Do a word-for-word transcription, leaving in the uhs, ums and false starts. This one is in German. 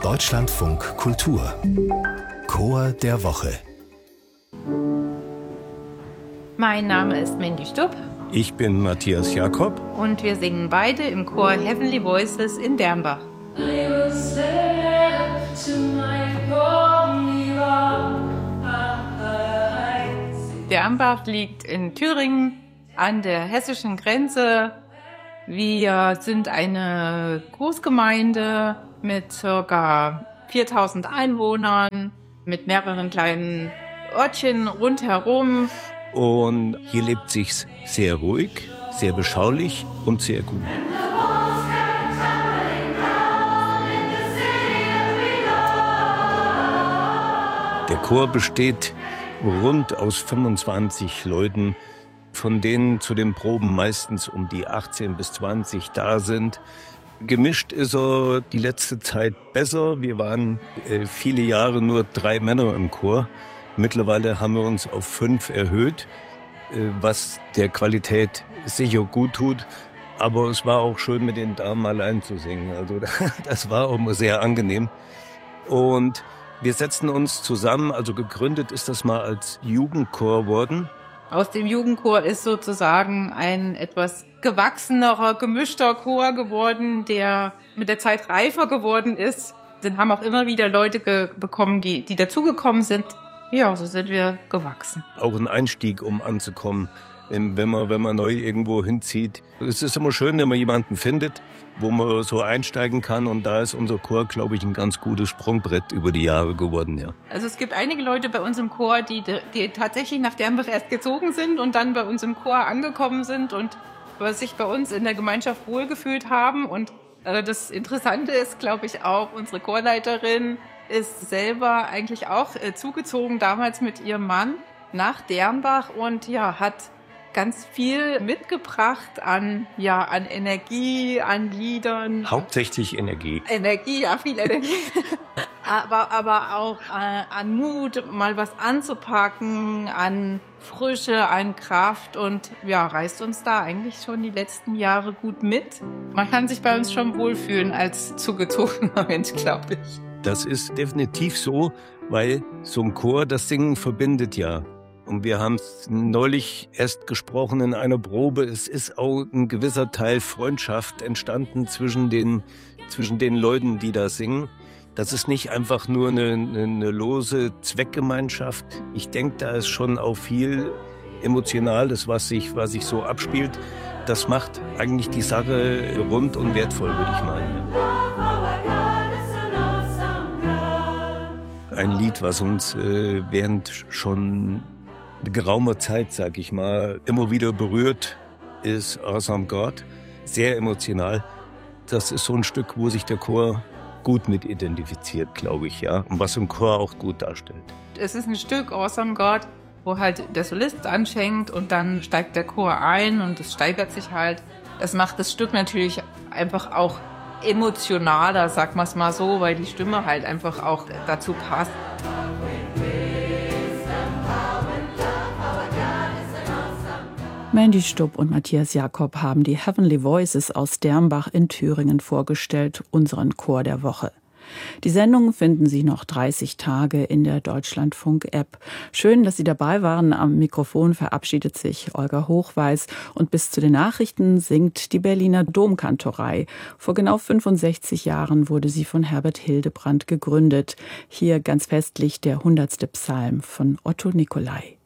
Deutschlandfunk Kultur Chor der Woche. Mein Name ist Mandy Stupp. Ich bin Matthias Jakob. Und wir singen beide im Chor Heavenly Voices in Dermbach. Dermbach liegt in Thüringen an der hessischen Grenze. Wir sind eine Großgemeinde mit ca. viertausend Einwohnern, mit mehreren kleinen Örtchen rundherum. Und hier lebt sich's sehr ruhig, sehr beschaulich und sehr gut. Der Chor besteht rund aus fünfundzwanzig Leuten, von denen zu den Proben meistens um die achtzehn bis zwanzig da sind. Gemischt ist er die letzte Zeit besser. Wir waren äh, viele Jahre nur drei Männer im Chor. Mittlerweile haben wir uns auf fünf erhöht, äh, was der Qualität sicher gut tut. Aber es war auch schön, mit den Damen allein zu singen. Also das war auch immer sehr angenehm. Und wir setzen uns zusammen, also gegründet ist das mal als Jugendchor worden. Aus dem Jugendchor ist sozusagen ein etwas gewachsenerer, gemischter Chor geworden, der mit der Zeit reifer geworden ist. Dann haben auch immer wieder Leute ge- bekommen, die, die dazugekommen sind. Ja, so sind wir gewachsen. Auch ein Einstieg, um anzukommen, wenn man, wenn man neu irgendwo hinzieht. Es ist immer schön, wenn man jemanden findet, wo man so einsteigen kann. Und da ist unser Chor, glaube ich, ein ganz gutes Sprungbrett über die Jahre geworden, ja. Also es gibt einige Leute bei uns im Chor, die, die tatsächlich nach Dermbach erst gezogen sind und dann bei uns im Chor angekommen sind und sich bei uns in der Gemeinschaft wohlgefühlt haben. Und äh, das Interessante ist, glaube ich, auch, unsere Chorleiterin ist selber eigentlich auch äh, zugezogen, damals mit ihrem Mann nach Dermbach und ja, hat ganz viel mitgebracht an, ja, an Energie, an Liedern. Hauptsächlich Energie. Energie, ja, viel Energie. aber, aber auch äh, an Mut, mal was anzupacken, an Frische, an Kraft und ja, reißt uns da eigentlich schon die letzten Jahre gut mit. Man kann sich bei uns schon wohlfühlen als zugezogener Mensch, glaube ich. Das ist definitiv so, weil so ein Chor, das Singen verbindet ja. Und wir haben es neulich erst gesprochen in einer Probe. Es ist auch ein gewisser Teil Freundschaft entstanden zwischen den, zwischen den Leuten, die da singen. Das ist nicht einfach nur eine, eine, eine lose Zweckgemeinschaft. Ich denke, da ist schon auch viel Emotionales, was sich, was sich so abspielt. Das macht eigentlich die Sache rund und wertvoll, würde ich meinen. Ein Lied, was uns äh, während schon geraumer Zeit, sag ich mal, immer wieder berührt, ist Awesome God. Sehr emotional. Das ist so ein Stück, wo sich der Chor gut mit identifiziert, glaube ich, ja. Und was im Chor auch gut darstellt. Es ist ein Stück, Awesome God, wo halt der Solist anfängt und dann steigt der Chor ein und es steigert sich halt. Das macht das Stück natürlich einfach auch emotionaler, sag mal's mal so, weil die Stimme halt einfach auch dazu passt. Mandy Stupp und Matthias Jakob haben die Heavenly Voices aus Dermbach in Thüringen vorgestellt, unseren Chor der Woche. Die Sendung finden Sie noch dreißig Tage in der Deutschlandfunk-App. Schön, dass Sie dabei waren. Am Mikrofon verabschiedet sich Olga Hochweis und bis zu den Nachrichten singt die Berliner Domkantorei. Vor genau fünfundsechzig Jahren wurde sie von Herbert Hildebrandt gegründet. Hier ganz festlich der hundertste Psalm von Otto Nicolai.